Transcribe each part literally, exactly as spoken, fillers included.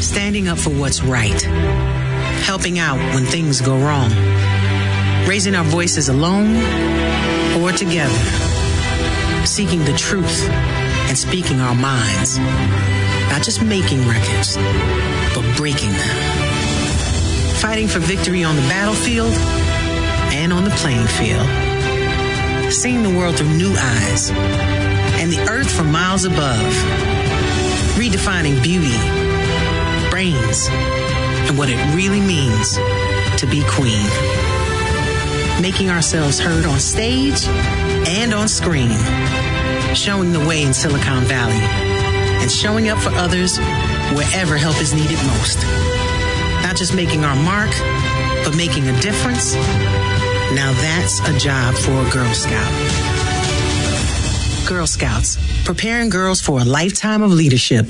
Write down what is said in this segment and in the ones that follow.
Standing up for what's right. Helping out when things go wrong. Raising our voices alone or together. Seeking the truth and speaking our minds. Not just making records, but breaking them. Fighting for victory on the battlefield and on the playing field. Seeing the world through new eyes and the earth from miles above. Redefining beauty, brains, and what it really means to be queen. Making ourselves heard on stage and on screen. Showing the way in Silicon Valley. And showing up for others wherever help is needed most. Not just making our mark, but making a difference. Now that's a job for a Girl Scout. Girl Scouts, preparing girls for a lifetime of leadership.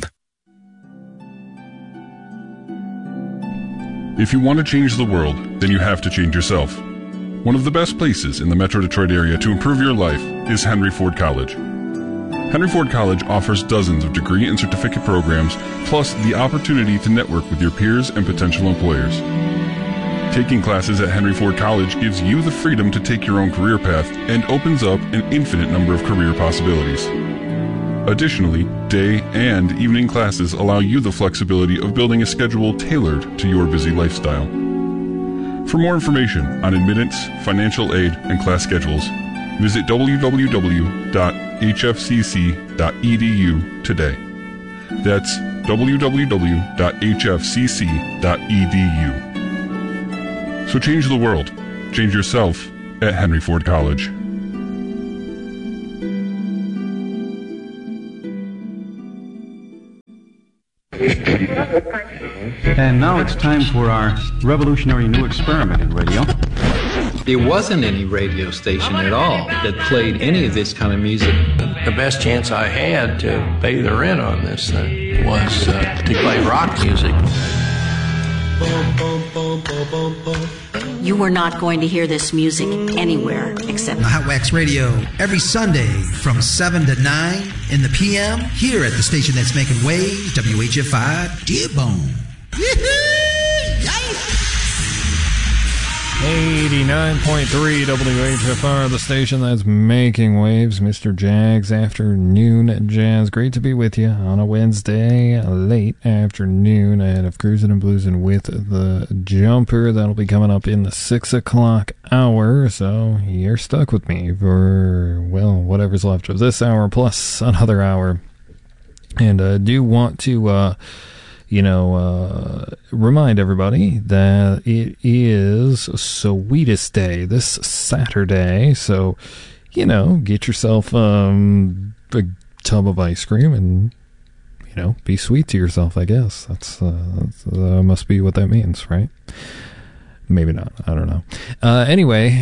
If you want to change the world, then you have to change yourself. One of the best places in the Metro Detroit area to improve your life is Henry Ford College. Henry Ford College offers dozens of degree and certificate programs, plus the opportunity to network with your peers and potential employers. Taking classes at Henry Ford College gives you the freedom to take your own career path and opens up an infinite number of career possibilities. Additionally, day and evening classes allow you the flexibility of building a schedule tailored to your busy lifestyle. For more information on admittance, financial aid, and class schedules, visit w w w dot h f c c dot e d u today. That's w w w dot h f c c dot e d u. So change the world. Change yourself at Henry Ford College. And now it's time for our revolutionary new experiment in radio. There wasn't any radio station at all that played any of this kind of music. The best chance I had to pay the rent on this thing was uh, to play rock music. You are not going to hear this music anywhere except Hot Wax Radio every Sunday from seven to nine in the p m here at the station that's making waves, W H F I Dearborn. eighty-nine point three W H F R, the station that's making waves. Mister Jags Afternoon Jazz. Great to be with you on a Wednesday, late afternoon, ahead of Cruising and Bluesing with the Jumper. That'll be coming up in the six o'clock hour, so you're stuck with me for, well, whatever's left of this hour, plus another hour. And I uh, do want to... uh You know, uh, remind everybody that it is Sweetest Day this Saturday. So, you know, get yourself um, a tub of ice cream and, you know, be sweet to yourself, I guess. That's, uh, that's uh, must be what that means, right? Maybe not. I don't know. Uh, anyway...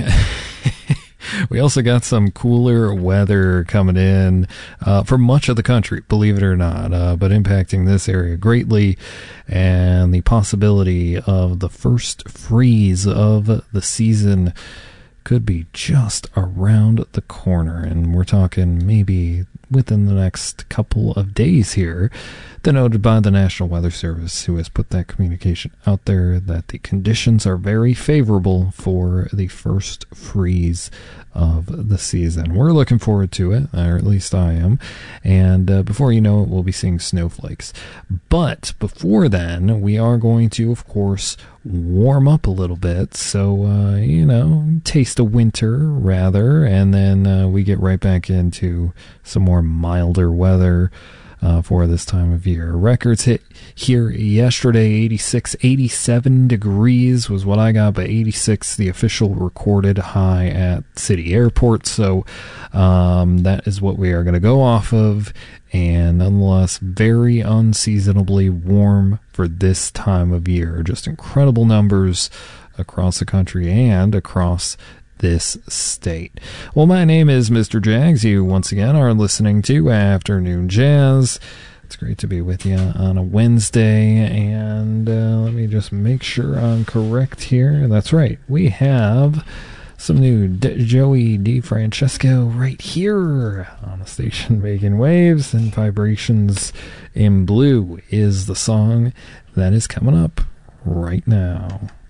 We also got some cooler weather coming in uh, for much of the country, believe it or not, uh, but impacting this area greatly, and the possibility of the first freeze of the season could be just around the corner, and we're talking maybe within the next couple of days here. Denoted by the National Weather Service, who has put that communication out there that the conditions are very favorable for the first freeze of the season. We're looking forward to it, or at least I am. And uh, before you know it, we'll be seeing snowflakes. But before then, we are going to, of course, warm up a little bit. So, uh, you know, taste of winter, rather. And then uh, we get right back into some more milder weather Uh, for this time of year. Records hit here yesterday, eighty-six, eighty-seven degrees was what I got, but eighty-six, the official recorded high at City Airport. So um, that is what we are going to go off of. And nonetheless, very unseasonably warm for this time of year. Just incredible numbers across the country and across this state. Well, my name is Mister Jags. You once again are listening to Afternoon Jazz. It's great to be with you on a Wednesday, and uh, let me just make sure I'm correct here. That's right. We have some new D- Joey DeFrancesco right here on a station making waves, and Vibrations in Blue is the song That is coming up right now.